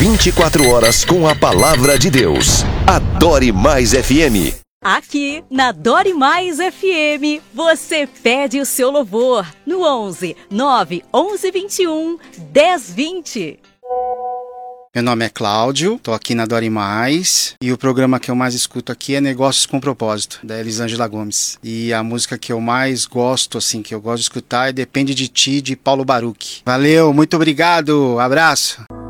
24 horas com a palavra de Deus. Adore Mais FM. Aqui na Adore Mais FM, você pede o seu louvor no 11 9 11 21 10 20. Meu nome é Cláudio, tô aqui na Adore Mais e o programa que eu mais escuto aqui é Negócios com Propósito, da Elisângela Gomes. E a música que eu mais gosto, assim, que eu gosto de escutar é Depende de Ti, de Paulo Baruch. Valeu, muito obrigado, abraço!